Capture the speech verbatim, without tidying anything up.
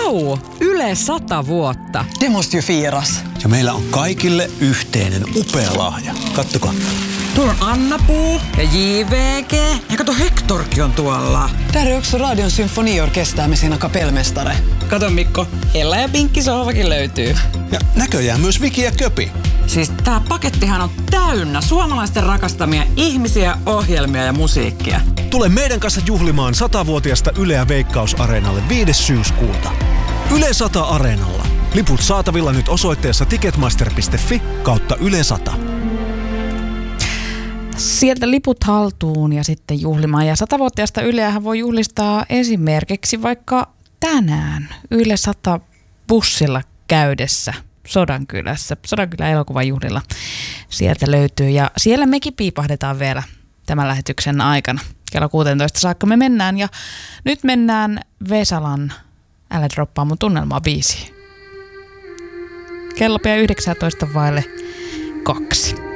Vau! Yle sata vuotta. Det måste ju firas. Ja meillä on kaikille yhteinen upea lahja. Kattokaa. Tuolla on Anna-Puu ja J V G. Ja kato, Hektorkin on tuolla. Där är också Radion symfoniorkester med sina kapellmästare. Kato Mikko, Ella ja Pinkki sohvakin löytyy. Ja näköjään myös Viki ja Köpi. Siis tää pakettihan on täynnä suomalaisten rakastamia ihmisiä, ohjelmia ja musiikkia. Tule meidän kanssa juhlimaan satavuotiasta Yleä Veikkaus-areenalle viides syyskuuta. Yle sata Areenalla. Liput saatavilla nyt osoitteessa ticketmaster piste fi kautta Yle sata. Sieltä liput haltuun ja sitten juhlimaan. Ja satavuotiaasta Yleähän voi juhlistaa esimerkiksi vaikka tänään Yle sata bussilla käydessä Sodankylässä. Sodankylän elokuvajuhlilla sieltä löytyy ja siellä mekin piipahdetaan vielä tämän lähetyksen aikana. Kello kuusitoista saakka me mennään ja nyt mennään Vesalan Älä droppaa mun tunnelmaa biisiin. Kello pian yhdeksäntoista vaille kaksi.